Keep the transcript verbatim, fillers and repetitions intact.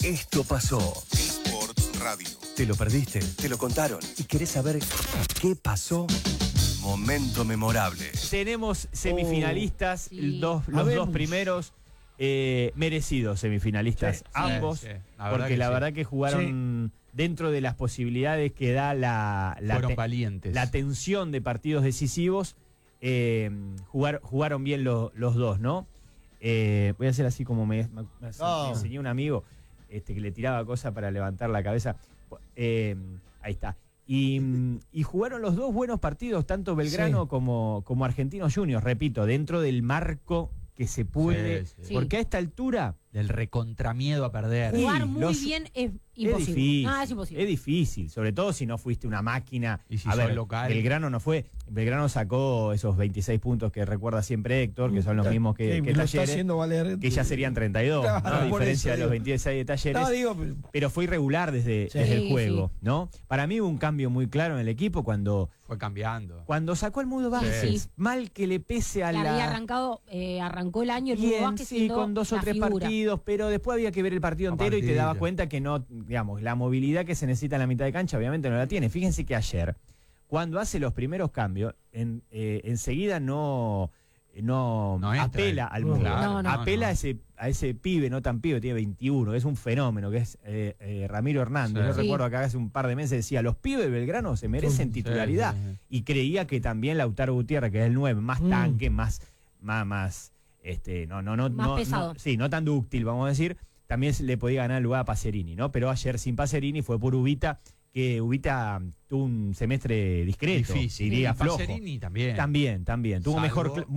Esto pasó. Sports Radio. ¿Te lo perdiste? ¿Te lo contaron? ¿Y querés saber qué pasó? Momento memorable. Tenemos semifinalistas, Oh, sí. dos, los Habemos. dos primeros eh, merecidos semifinalistas, Sí, ambos, sí, sí. La verdad porque que la sí. verdad que jugaron dentro de las posibilidades que da la, la, Fueron te- valientes. la tensión de partidos decisivos, eh, jugar, jugaron bien lo- los dos, ¿no? Eh, voy a hacer así como me, me- me No. enseñó un amigo este, que le tiraba cosas para levantar la cabeza. Eh, ahí está. Y, y jugaron los dos buenos partidos, tanto Belgrano Sí. como, como Argentinos Juniors, repito, dentro del marco que se puede. Sí, sí. Porque a esta altura Del recontramiedo a perder. Sí, Jugar muy los- bien es es imposible. difícil. Ah, es imposible. Es difícil, sobre todo si no fuiste una máquina. Y si a sos ver, local. Belgrano no fue. Belgrano sacó esos veintiséis puntos que recuerda siempre Héctor, que son los mismos que, Sí, que lo está Talleres, haciendo valer. que ya serían treinta y dos, Claro, ¿no? a por diferencia eso de los digo. veintiséis de Talleres. No, digo, Pero fue irregular desde, Sí. desde el Sí, juego, ¿no? Para mí hubo un cambio muy claro en el equipo cuando, Fue cambiando. cuando sacó al Mudo Vázquez. Sí. Mal que le pese a Que había la... arrancado, eh, arrancó el año el Mudo Bien, Vázquez sí, siendo con dos o la tres figura. partidos, pero después había que ver el partido A entero y te partido. dabas cuenta que no, digamos, la movilidad que se necesita en la mitad de cancha obviamente no la tiene. Fíjense que ayer, cuando hace los primeros cambios, en, eh, enseguida no, no, No entra apela él. al No, Mudo. no, no. apela no. A, ese, a ese pibe, no tan pibe, tiene veintiuno, es un fenómeno, que es eh, eh, Ramiro Hernández. Sí. Yo Sí. recuerdo que hace un par de meses decía, los pibes de Belgrano se merecen Sí, titularidad. sí, sí. Y creía que también Lautaro Gutiérrez, que es el nueve, más Mm. tanque, más, más, más, este, no, no, no, Más no, pesado. no- sí, no tan dúctil, vamos a decir, también se le podía ganar el lugar a Pacerini, ¿no? Pero ayer sin Pacerini fue por Ubita, que Ubita tuvo un semestre discreto, Difícil. diría Y flojo. Pacerini también. También, también. Tuvo Salvo- mejor, cl-